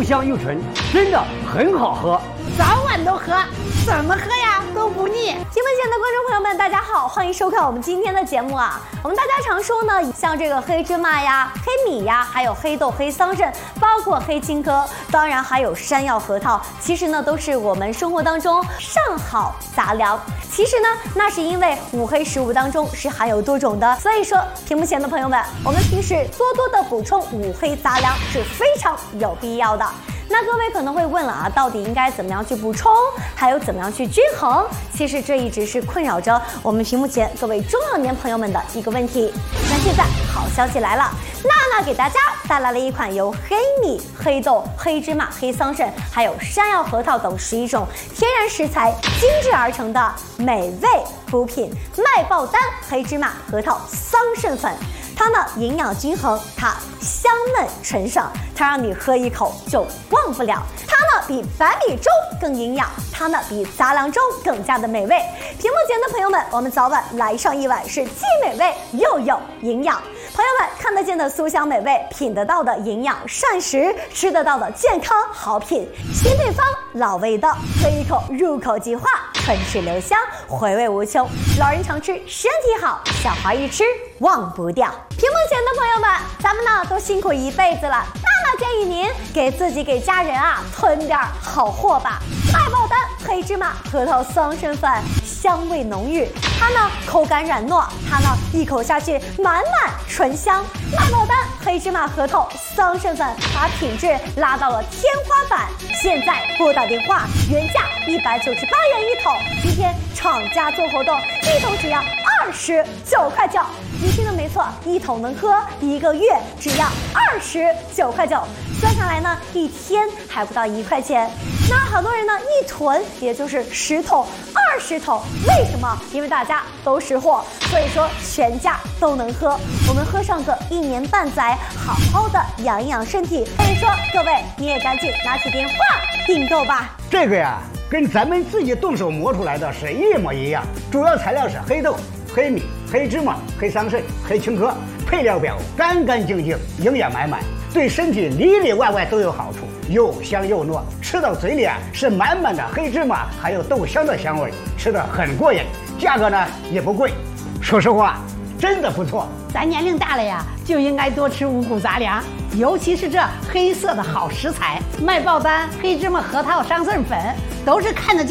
香又纯，真的很好喝， 早晚都喝，怎么喝呀都不腻。 屏幕前的观众朋友们，大家好，欢迎收看我们今天的节目啊。我们大家常说呢，像这个黑芝麻呀、黑米呀，还有黑豆、黑桑葚，包括黑青稞，当然还有山药、核桃，其实呢都是我们生活当中上好杂粮。其实呢，那是因为五黑食物当中是含有多种的，所以说屏幕前的朋友们，我们平时多多的补充五黑杂粮是非常有必要的。那各位可能会问了啊，到底应该怎么样去补充，还有怎么样去均衡？其实这一直是困扰着我们屏幕前各位中老年朋友们的一个问题。那现在好消息来了，娜娜给大家带来了一款由黑米、黑豆、黑芝麻、黑桑葚，还有山药、核桃等11种天然食材精制而成的美味补品——麦爆丹黑芝麻核桃桑葚粉。它呢营养均衡，它香嫩纯爽，它让你喝一口就忘不了。它呢比白米粥更营养，它呢比杂粮粥更加的美味。屏幕前的朋友们，我们早晚来上一碗是既美味又有营养。朋友们看得见的酥香美味，品得到的营养膳食，吃得到的健康好品，新配方老味道，喝一口入口即化，唇齿留香，回味无穷。老人常吃身体好，小孩一吃忘不掉。屏幕前的朋友们，咱们呢都辛苦一辈子了，那建议您给自己给家人啊囤点好货吧。麦爆丹黑芝麻核桃桑葚粉，香味浓郁，它呢口感软糯，它呢一口下去满满醇香。麦爆丹黑芝麻核桃桑葚粉把品质拉到了天花板，现在拨打电话，原价198元一桶，今天厂家做活动，一桶只要29块9。你听的没错，一桶能喝1个月，只要29块9。算下来呢，一天还不到1块钱。那好多人呢一囤也就是10桶、20桶，为什么？因为大家都识货，所以说全家都能喝。我们喝上个1年半载，好好的养一养身体。所以说各位你也赶紧拿起电话订购吧。 这个呀，跟咱们自己动手磨出来的是一模一样，主要材料是黑豆、黑米、黑芝麻、黑桑葚、黑青稞，配料表干干净净，营养满满，对身体里里外外都有好处，又香又糯，吃到嘴里啊是满满的黑芝麻还有豆香的香味，吃得很过瘾，价格呢也不贵，说实话真的不错。 咱年龄大了呀，就应该多吃五谷杂粮，尤其是这黑色的好食材，麦爆丹黑芝麻核桃桑葚粉，都是看得见